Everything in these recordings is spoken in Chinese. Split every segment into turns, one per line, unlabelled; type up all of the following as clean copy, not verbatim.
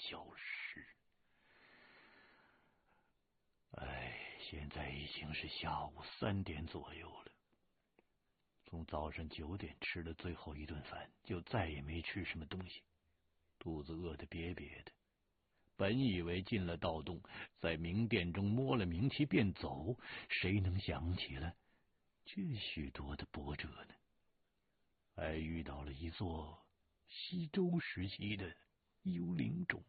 消失。现在已经是下午3点左右了。从早上9点吃了最后一顿饭，就再也没吃什么东西，肚子饿得瘪瘪的。本以为进了盗洞，在明殿中摸了冥器便走，谁能想起了这许多的波折呢？还遇到了一座西周时期的幽灵冢。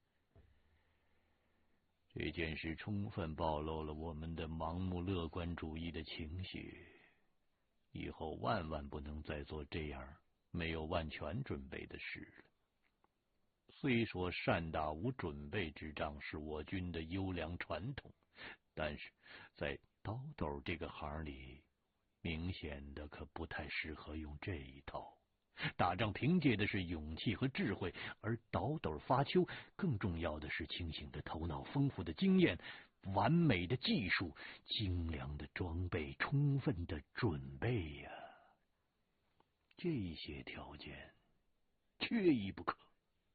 这件事充分暴露了我们的盲目乐观主义的情绪，以后万万不能再做这样没有万全准备的事了。虽说善打无准备之仗是我军的优良传统，但是在倒斗这个行里，明显的可不太适合用这一套。打仗凭借的是勇气和智慧，而倒斗发丘更重要的是清醒的头脑、丰富的经验、完美的技术、精良的装备、充分的准备呀。这些条件缺一不可。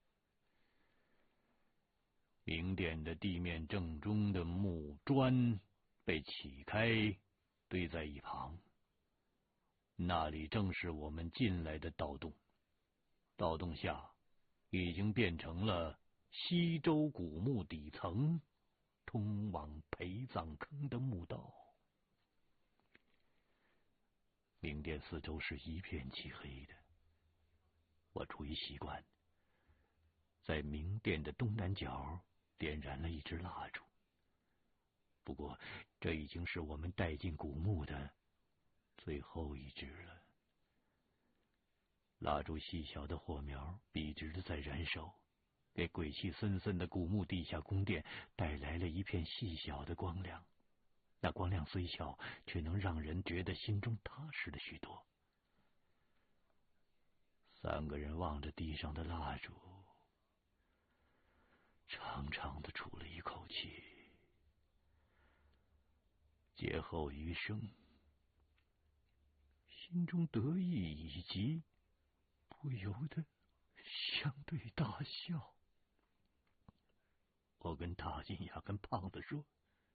明殿的地面正中的木砖被起开，堆在一旁。那里正是我们进来的盗洞，盗洞下已经变成了西周古墓底层通往陪葬坑的墓道。明殿四周是一片漆黑的，我出于习惯，在明殿的东南角点燃了一支蜡烛。不过这已经是我们带进古墓的最后一支了。蜡烛细小的火苗笔直的在燃烧，给鬼气森森的古墓地下宫殿带来了一片细小的光亮。那光亮虽小，却能让人觉得心中踏实了许多。3个人望着地上的蜡烛，长长的出了一口气，劫后余生，心中得意以及不由得相对大笑。我跟大金牙跟胖子说：“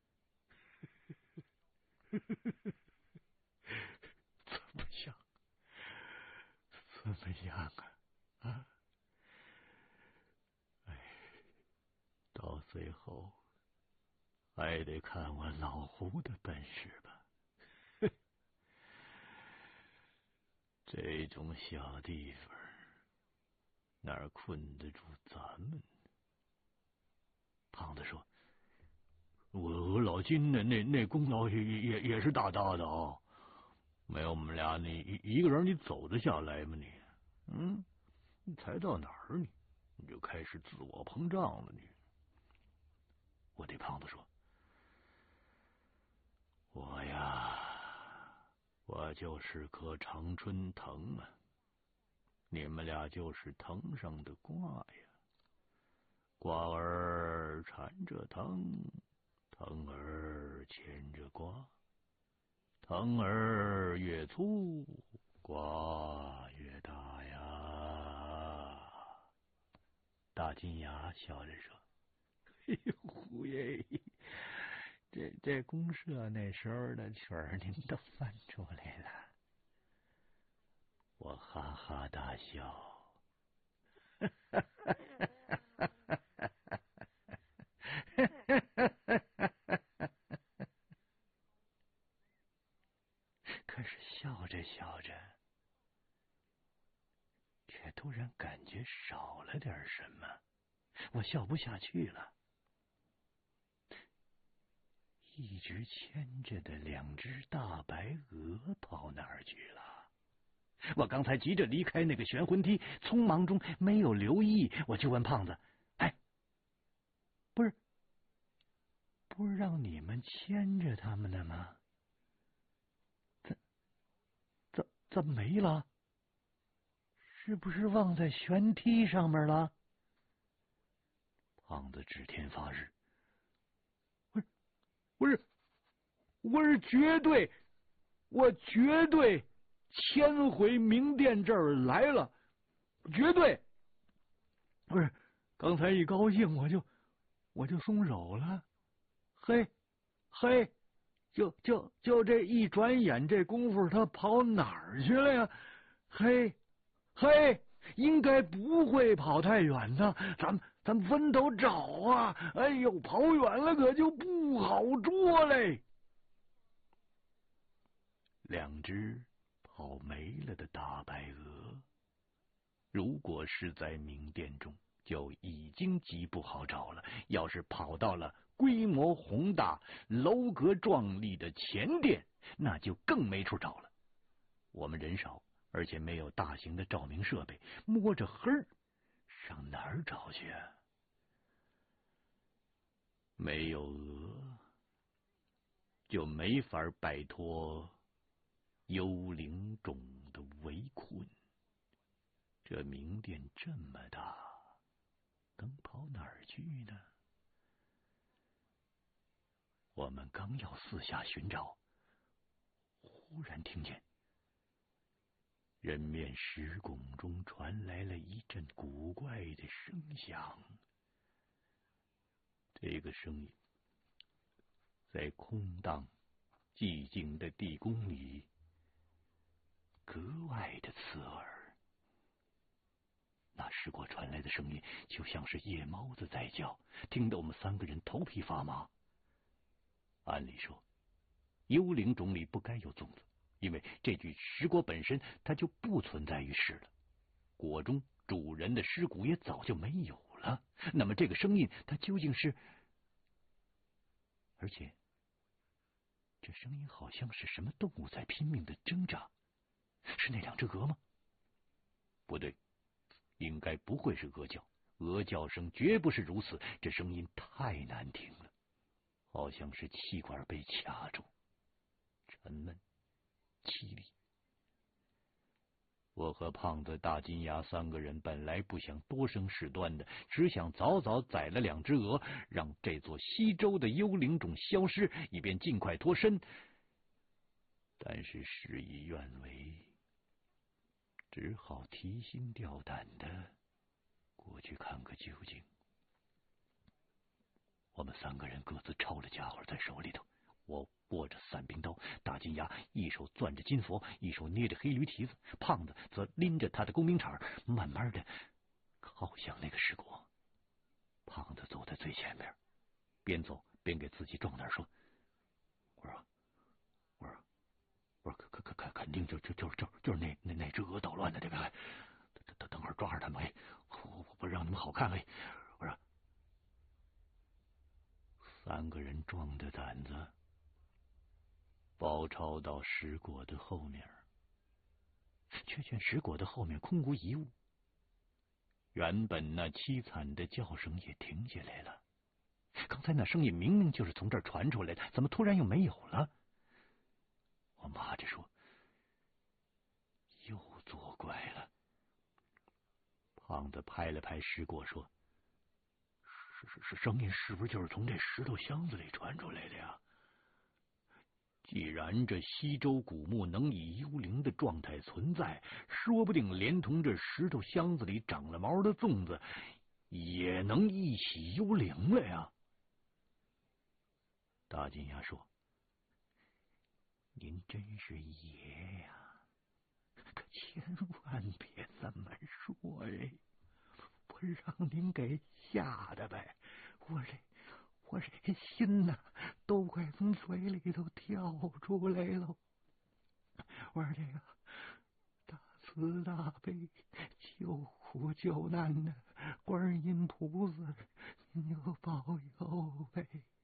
怎么样？怎么样啊？到最后还得看我老胡的本事吧。这种小地方哪儿困得住咱们？”胖子说：“我老金那功劳也是大大的啊！没有我们俩，你一个人你走得下来吗？你才到哪儿你就开始自我膨胀了你。”我对胖子说：“我呀，我就是棵常春藤啊，你们俩就是藤上的瓜呀。瓜儿缠着藤，藤儿牵着瓜，藤儿越粗，瓜越大呀。”大金牙笑着说：“哎呦，胡爷，这公社那时候的曲儿您都翻出来了。”我哈哈大笑。可是笑着笑着，却突然感觉少了点什么，我笑不下去了。一直牵着的2只大白鹅跑哪儿去了？我刚才急着离开那个悬魂梯，匆忙中没有留意，我就问胖子：“不是让你们牵着他们的吗？怎么没了？是不是忘在悬梯上面了？”胖子指天发誓：“我是绝对，我绝对牵回明殿这儿来了，绝对。不是， 刚才一高兴我就松手了，嘿，就这一转眼，这功夫他跑哪儿去了呀？嘿，应该不会跑太远的，咱们分头找啊！哎呦，跑远了可就不好捉嘞。两只跑没了的大白鹅，如果是在明殿中，就已经极不好找了；要是跑到了规模宏大、楼阁壮丽的前殿，那就更没处找了。我们人少，而且没有大型的照明设备，摸着黑儿上哪儿找去啊？没有鹅，就没法摆脱幽灵种的围困。这明殿这么大，能跑哪儿去呢？我们刚要四下寻找，忽然听见人面石拱中传来了一阵古怪的声响。这个声音在空荡寂静的地宫里格外的刺耳。那石果传来的声音就像是夜猫子在叫，听得我们三个人头皮发麻。按理说，幽灵种里不该有粽子，因为这具石果本身它就不存在于世了，果中主人的尸骨也早就没有了。那么这个声音它究竟是？而且这声音好像是什么动物在拼命的挣扎，是那两只鹅吗？不对，应该不会是鹅叫，鹅叫声绝不是如此，这声音太难听了，好像是气管被卡住，沉闷凄厉。我和胖子、大金牙三个人本来不想多生事端的，只想早早宰了两只鹅，让这座西周的幽灵种消失，以便尽快脱身。但是事与愿违，只好提心吊胆的过去看个究竟。我们三个人各自抄了家伙在手里头，我握着伞兵刀，大金牙一手攥着金佛，一手捏着黑驴蹄子，胖子则拎着他的工兵铲，慢慢的靠向那个石果。胖子走在最前边，边走边给自己壮胆说：“我说，肯定就是那只鹅捣乱的这个，等会儿抓着他们，我让你们好看。我说，三个人壮着胆子包抄到石果的后面，却见石果的后面空无一物。原本那凄惨的叫声也停下来了，刚才那声音明明就是从这儿传出来的，怎么突然又没有了？我骂着说：“又作怪了。”胖子拍了拍石果说：“声音是不是就是从这石头箱子里传出来的呀？既然这西周古墓能以幽灵的状态存在，说不定连同这石头箱子里长了毛的粽子也能一起幽灵了呀。”大金牙说：“您真是爷呀，可千万别这么说哎，我让您给吓的呗，我这心呐都快从嘴里头跳出来了。我说这个大慈大悲救苦救难的观音菩萨，您就保佑呗。”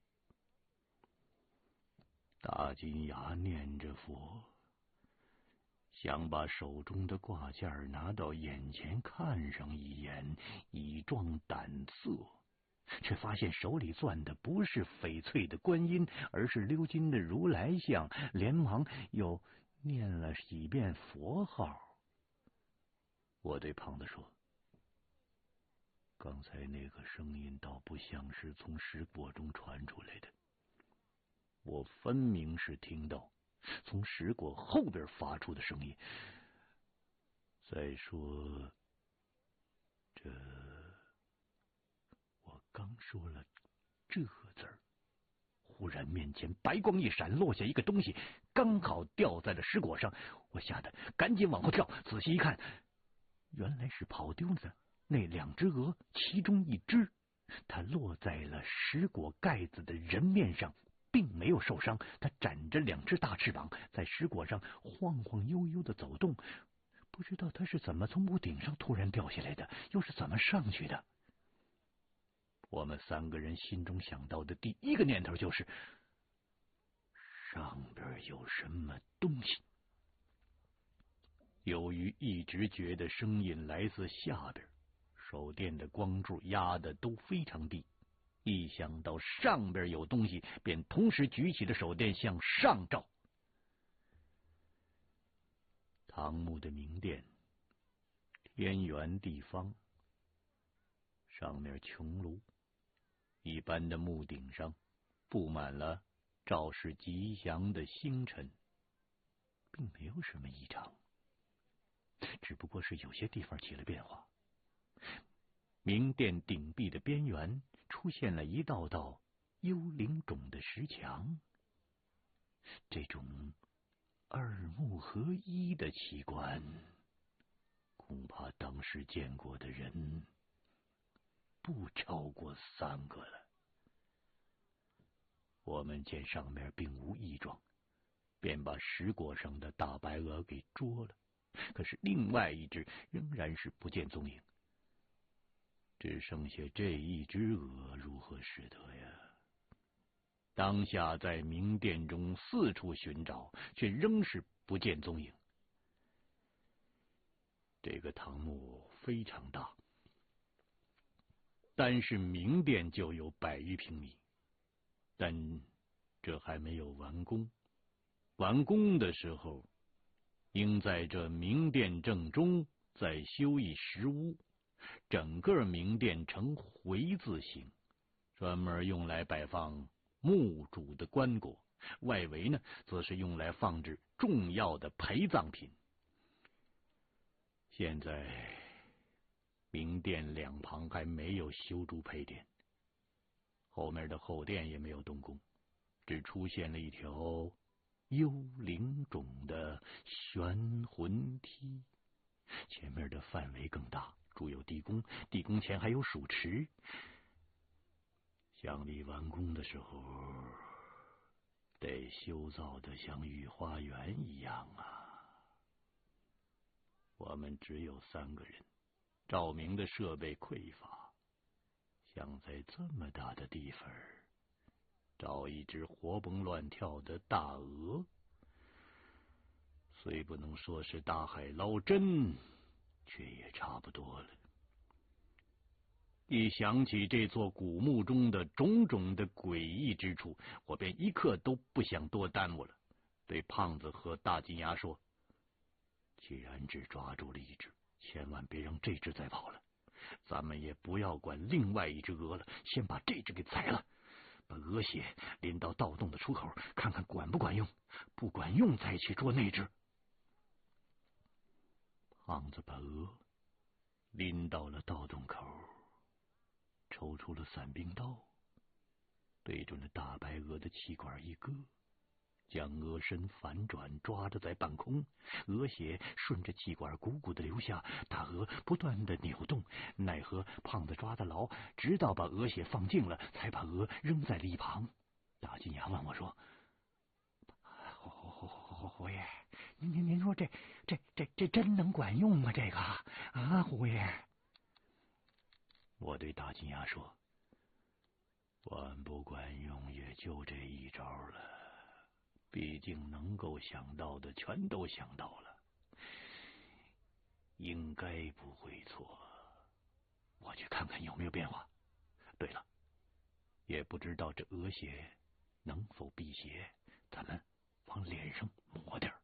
大金牙念着佛，想把手中的挂件拿到眼前看上一眼，以壮胆色，却发现手里攥的不是翡翠的观音，而是鎏金的如来像，连忙又念了几遍佛号。我对胖子说：“刚才那个声音倒不像是从石果中传出来的，我分明是听到从石果后边发出的声音。再说， 说了这字儿，忽然面前白光一闪，落下一个东西，刚好掉在了石果上。我吓得赶紧往后跳，仔细一看，原来是跑丢的那两只鹅，其中一只它落在了石果盖子的人面上，并没有受伤。它展着两只大翅膀，在石果上晃晃悠悠的走动。不知道它是怎么从屋顶上突然掉下来的，又是怎么上去的。我们三个人心中想到的第一个念头就是，上边有什么东西。由于一直觉得声音来自下边，手电的光柱压的都非常低，一想到上边有东西，便同时举起了手电向上照。唐墓的明殿天圆地方，上面穹庐，一般的墓顶上布满了昭示吉祥的星辰，并没有什么异常，只不过是有些地方起了变化。明殿顶壁的边缘出现了一道道幽灵种的石墙，这种二目合一的奇观，恐怕当时见过的人不超过3个了。我们见上面并无异状，便把石果上的大白鹅给捉了，可是另外一只仍然是不见踪影。只剩下这一只鹅，如何是得呀？当下在明殿中四处寻找，却仍是不见踪影。这个唐墓非常大，单是明殿就有100余平米，但这还没有完工。完工的时候，应在这明殿正中再修一石屋，整个明殿呈回字形，专门用来摆放墓主的棺椁，外围呢，则是用来放置重要的陪葬品。现在明殿两旁还没有修筑配殿，后面的后殿也没有动工，只出现了一条幽灵种的悬魂梯，前面的范围更大，筑有地宫，地宫前还有水池。想必完工的时候得修造的像御花园一样啊。我们只有3个人，照明的设备匮乏，想在这么大的地方找一只活蹦乱跳的大鹅，虽不能说是大海捞针，却也差不多了。一想起这座古墓中的种种的诡异之处，我便一刻都不想多耽误了，对胖子和大金牙说，既然只抓住了一只，千万别让这只再跑了，咱们也不要管另外一只鹅了，先把这只给宰了，把鹅血淋到盗洞的出口，看看管不管用，不管用再去捉那只。胖子把鹅拎到了盗洞口，抽出了伞兵刀，对准了大白鹅的气管一割，将鹅身反转，抓着在半空，鹅血顺着气管汩汩的流下，大鹅不断的扭动，奈何胖子抓得牢，直到把鹅血放尽了，才把鹅扔在了一旁。大金牙问我说，胡爷，您说这真能管用吗？这个啊，胡爷。我对大金牙说，管不管用也就这一招了，毕竟能够想到的全都想到了，应该不会错。我去看看有没有变化。对了，也不知道这鹅血能否辟邪，咱们往脸上抹点。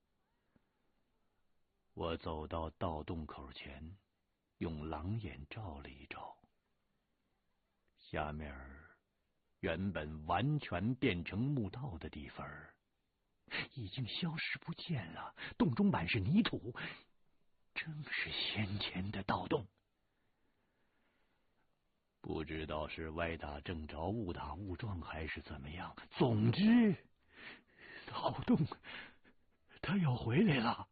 我走到盗洞口前，用狼眼照了一照，下面原本完全变成墓道的地方已经消失不见了，洞中满是泥土，正是先前的盗洞。 不知道是歪打正着、误打误撞还是怎么样，总之，盗洞他要回来了。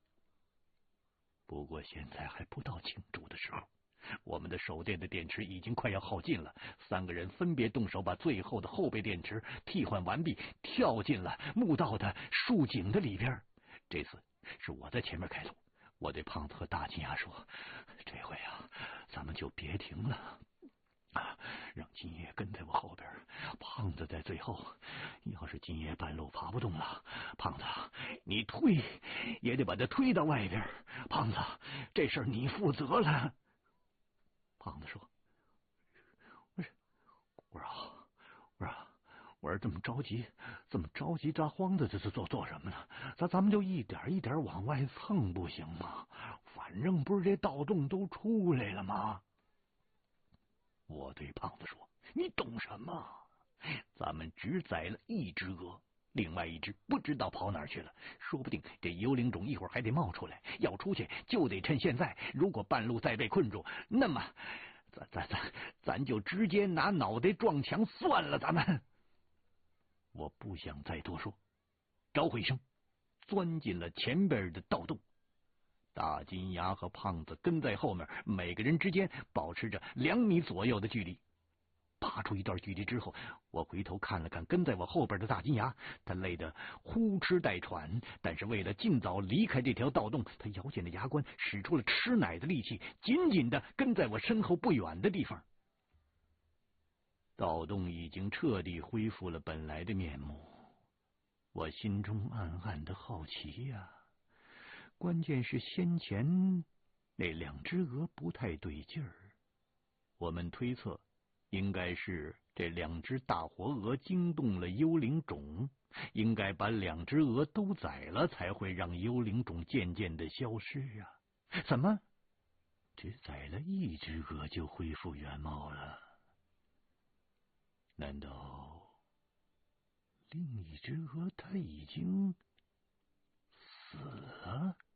不过现在还不到庆祝的时候，我们的手电的电池已经快要耗尽了。3个人分别动手把最后的后备电池替换完毕，跳进了墓道的树井的里边。这次是我在前面开路，我对胖子和大金牙说：“这回啊，咱们就别停了。让金爷跟在我后边，胖子在最后。要是金爷半路爬不动了，胖子你推也得把他推到外边。胖子，这事儿你负责了。”胖子说：“我说这么着急扎慌的，这是做什么呢？咱们就一点一点往外蹭，不行吗？反正不是这盗洞都出来了吗？”我对胖子说：“你懂什么？咱们只宰了1只鹅，另外1只不知道跑哪儿去了，说不定这幽灵种一会儿还得冒出来，要出去就得趁现在。如果半路再被困住，那么咱就直接拿脑袋撞墙算了。咱们……”我不想再多说，招呼一声，钻进了前边的盗洞。大金牙和胖子跟在后面，每个人之间保持着2米左右的距离。爬出一段距离之后，我回头看了看跟在我后边的大金牙，他累得呼哧带喘，但是为了尽早离开这条盗洞，他咬紧了牙关，使出了吃奶的力气，紧紧的跟在我身后不远的地方。盗洞已经彻底恢复了本来的面目，我心中暗暗的好奇呀。关键是先前那2只鹅不太对劲儿，我们推测应该是这2只大活鹅惊动了幽灵种，应该把2只鹅都宰了，才会让幽灵种渐渐的消失啊！怎么只宰了1只鹅就恢复原貌了？难道另1只鹅它已经死了？